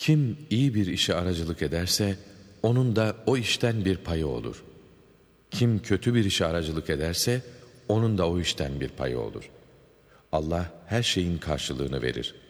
Kim iyi bir işe aracılık ederse, onun da o işten bir payı olur. Kim kötü bir işe aracılık ederse, onun da o işten bir payı olur. Allah her şeyin karşılığını verir.